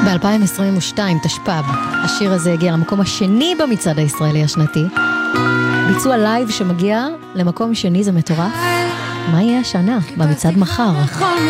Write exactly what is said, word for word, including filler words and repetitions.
ב-אלפיים עשרים ושתיים, תשפ"ב, השיר הזה הגיע למקום השני במצעד הישראלי השנתי. ביצוע לייב שמגיע למקום שני, זה מטורף. מה יהיה השנה במצעד מחר?